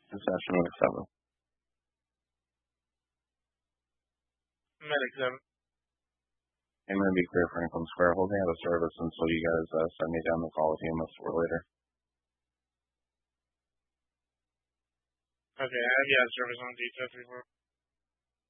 Dispatch Medic 7. Medic 7. I'm going to be clear Franklin Square. Holding out of service until you guys send me down the call with EMS 4 later. Okay, I have you out of service on detail 3-4.